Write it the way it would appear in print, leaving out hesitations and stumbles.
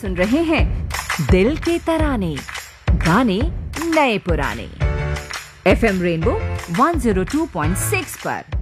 सुन रहे हैं दिल के तराने, गाने नए पुराने। FM रेनबो 102.6 पर।